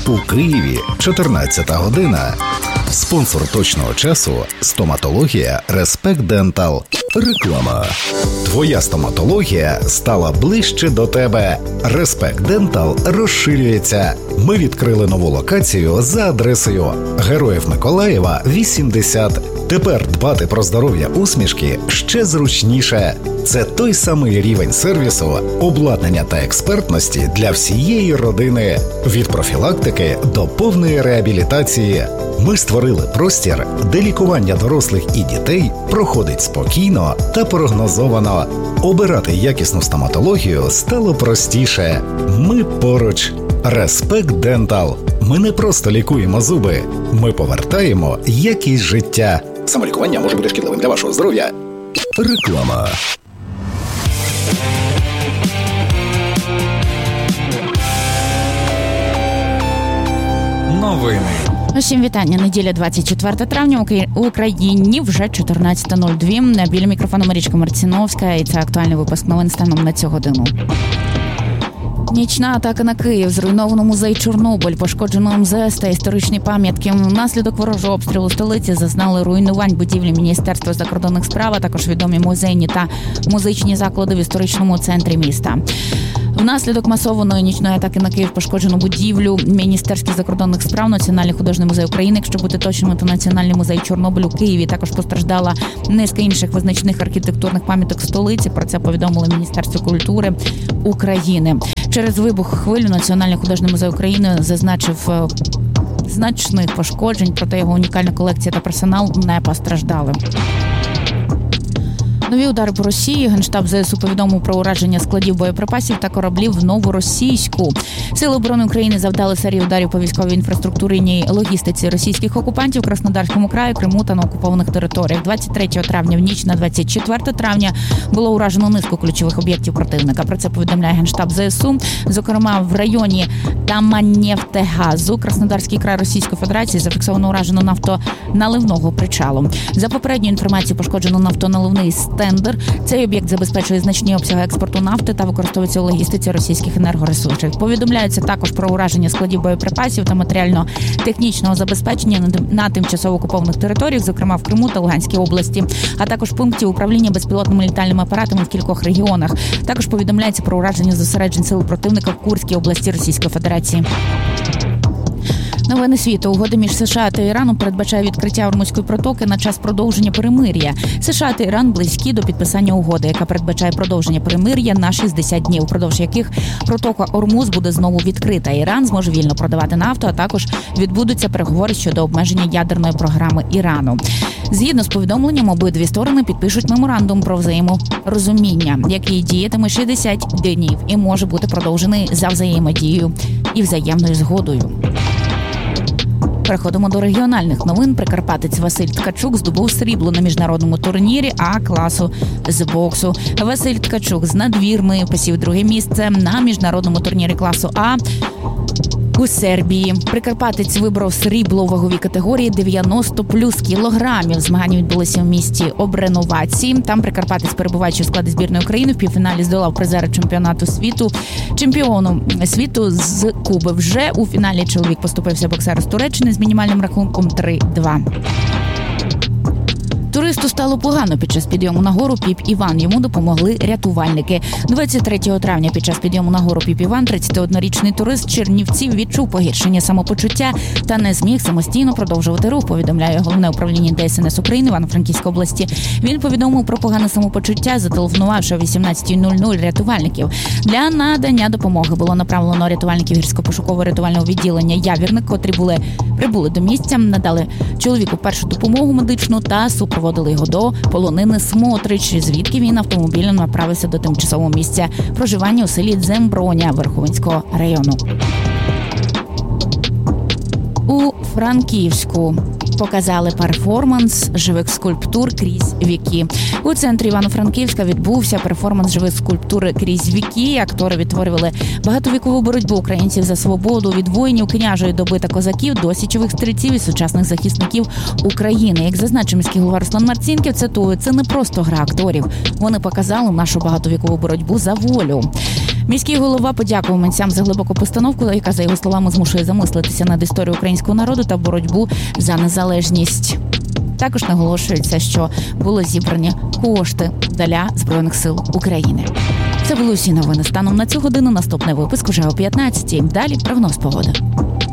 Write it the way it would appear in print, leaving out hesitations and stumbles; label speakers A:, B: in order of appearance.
A: У Києві 14 година. Спонсор точного часу – стоматологія Респект Дентал. Реклама. Твоя стоматологія стала ближче до тебе. Респект Дентал розширюється. Ми відкрили нову локацію за адресою Героїв Миколаєва, 80. Тепер дбати про здоров'я усмішки ще зручніше. Це той самий рівень сервісу, обладнання та експертності для всієї родини. Від профілактики до повної реабілітації. Ми створили простір, де лікування дорослих і дітей проходить спокійно та прогнозовано. Обирати якісну стоматологію стало простіше. Ми поруч. Респект Дентал. Ми не просто лікуємо зуби. Ми повертаємо якість життя. Самолікування може бути шкідливим для вашого здоров'я. Реклама.
B: Новини.
C: Усім вітання. Неділя 24 травня. У Україні вже 14:02. Біля мікрофону Марічка Марціновська. І це актуальний випуск новин станом на цю годину. Нічна атака на Київ, зруйновано музей Чорнобиль, пошкоджено МЗС та історичні пам'ятки. Внаслідок ворожого обстрілу столиці зазнали руйнувань будівлі Міністерства закордонних справ, а також відомі музейні та музичні заклади в історичному центрі міста. Внаслідок масованої нічної атаки на Київ пошкоджено будівлю Міністерства закордонних справ, Національний художній музей України, якщо бути точними, то Національний музей Чорнобиль у Києві. Також постраждала низка інших визначних архітектурних пам'яток столиці. Про це повідомили Міністерство культури України. Через вибух хвилю Національний художній музей України зазначив значних пошкоджень, проте його унікальна колекція та персонал не постраждали. Нові удари по Росії. Генштаб ЗСУ повідомив про ураження складів боєприпасів та кораблів в Новоросійську. Сили оборони України завдали серію ударів по військовій інфраструктурній логістиці російських окупантів у Краснодарському краї, Криму та на окупованих територіях. 23 травня в ніч на 24 травня було уражено низку ключових об'єктів противника. Про це повідомляє Генштаб ЗСУ. Зокрема, в районі Таманнефтегазу, Краснодарський край Російської Федерації, зафіксовано уражено нафтоналивного причалу. За попередньою інформацією, пошкоджено нафтоналивний тендер. Цей об'єкт забезпечує значні обсяги експорту нафти та використовується у логістиці російських енергоресурсів. Повідомляється також про ураження складів боєприпасів та матеріально-технічного забезпечення на тимчасово окупованих територіях, зокрема в Криму та Луганській області, а також пунктів управління безпілотними літальними апаратами в кількох регіонах. Також повідомляється про ураження зосереджень сил противника в Курській області Російської Федерації. Новини світу. Угода між США та Іраном передбачає відкриття Ормузької протоки на час продовження перемир'я. США та Іран близькі до підписання угоди, яка передбачає продовження перемир'я на 60 днів, упродовж яких протока Ормуз буде знову відкрита. Іран зможе вільно продавати нафту, а також відбудуться переговори щодо обмеження ядерної програми Ірану. Згідно з повідомленням, обидві сторони підпишуть меморандум про взаєморозуміння, який діятиме 60 днів і може бути продовжений за взаємодією і взаємною згодою. Переходимо до регіональних новин. Прикарпатець Василь Ткачук здобув срібло на міжнародному турнірі А-класу з боксу. Василь Ткачук з надвірної посів друге місце на міжнародному турнірі класу А у Сербії. Прикарпатець вибрав срібло у ваговій категорії 90 плюс кілограмів. Змагання відбулися в місті Обреноваці. Там прикарпатець, перебуваючи в складі збірної України, в півфіналі здолав призера чемпіону світу з Куби. Вже у фіналі чоловік поступився боксеру з Туреччини з мінімальним рахунком 3-2. Туристу стало погано під час підйому на гору Піп Іван. Йому допомогли рятувальники. 23 травня під час підйому на гору Піп Іван 31-річний турист Чернівців відчув погіршення самопочуття та не зміг самостійно продовжувати рух, повідомляє Головне управління ДСНС України Івано-Франківської області. Він повідомив про погане самопочуття, зателефонувавши о 18:00 рятувальників. Для надання допомоги було направлено рятувальників гірсько-пошукового рятувального відділення «Явірник», котрі прибули до місця, надали чоловіку першу допомогу медичну та супроводили його до полонини Смотрич, звідки він автомобілем направився до тимчасового місця проживання у селі Дземброня Верховинського району. У Франківську показали перформанс живих скульптур крізь віки. У центрі Івано-Франківська відбувся перформанс живих скульптур крізь віки. Актори відтворювали багатовікову боротьбу українців за свободу від воїнів княжої доби та козаків до січових стрільців і сучасних захисників України. Як зазначив міський голова Руслан Марцінків, цитую, це не просто гра акторів. Вони показали нашу багатовікову боротьбу за волю. Міський голова подякував митцям за глибоку постановку, яка, за його словами, змушує замислитися над історією українського народу та боротьбу за незалежність. Також наголошується, що були зібрані кошти для Збройних сил України. Це були усі новини станом на цю годину. Наступний випуск уже о 15-й. Далі прогноз погоди.